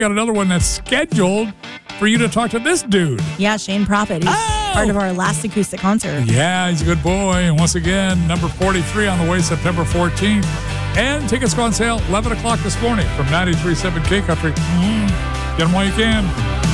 got another one that's scheduled for you to talk to this dude. Yeah, Shane Prophet. He's part of our last acoustic concert. Yeah, he's a good boy. And once again, number 43 on the way, September 14th. And tickets go on sale 11 o'clock this morning from 93.7 K Country. Get them while you can.